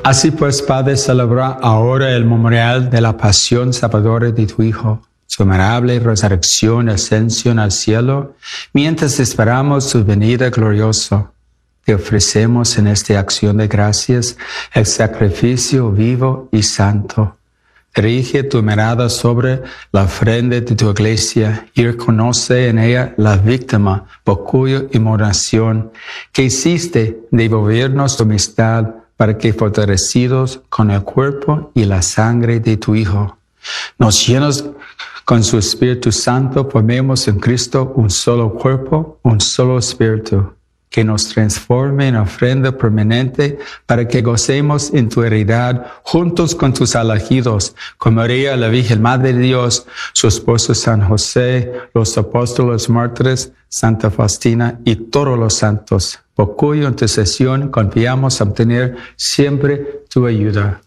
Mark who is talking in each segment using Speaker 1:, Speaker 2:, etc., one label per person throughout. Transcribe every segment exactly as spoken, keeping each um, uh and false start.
Speaker 1: Así pues, Padre, celebra ahora el memorial de la pasión salvadora de tu Hijo, su admirable resurrección y ascensión al cielo, mientras esperamos su venida gloriosa. Te ofrecemos en esta acción de gracias el sacrificio vivo y santo. Dirige tu mirada sobre la frente de tu iglesia y reconoce en ella la víctima por cuya inmolación que hiciste devolvernos tu amistad para que, fortalecidos con el cuerpo y la sangre de tu Hijo, nos llenos con su Espíritu Santo, formemos en Cristo un solo cuerpo, un solo espíritu, que nos transforme en ofrenda permanente para que gocemos en tu heredad juntos con tus elegidos, con María, la Virgen Madre de Dios, su esposo San José, los apóstoles mártires, Santa Faustina y todos los santos, por cuya intercesión confiamos obtener siempre tu ayuda.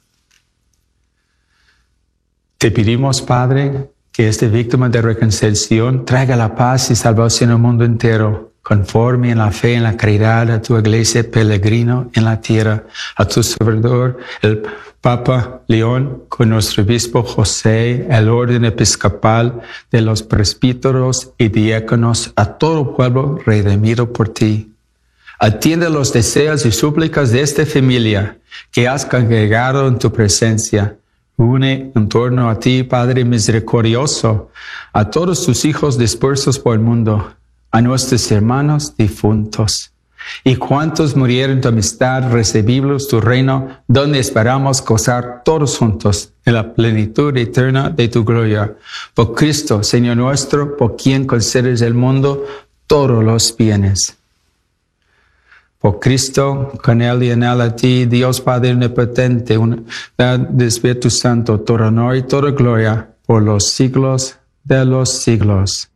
Speaker 1: Te pedimos, Padre, que esta víctima de reconciliación traiga la paz y salvación al mundo entero, conforme en la fe y en la caridad a tu iglesia peregrino en la tierra, a tu servidor, el Papa León, con nuestro obispo José, el orden episcopal de los presbíteros y diáconos, a todo el pueblo redimido por ti. Atiende los deseos y súplicas de esta familia que has congregado en tu presencia. Une en torno a ti, Padre misericordioso, a todos tus hijos dispersos por el mundo, a nuestros hermanos difuntos, y cuantos murieron en tu amistad, recibimos tu reino, donde esperamos gozar todos juntos en la plenitud eterna de tu gloria. Por Cristo, Señor nuestro, por quien concedes el mundo todos los bienes. Por Cristo, con Él y en Él a ti, Dios Padre omnipotente, unidad del Espíritu Santo, todo honor y toda gloria por los siglos de los siglos.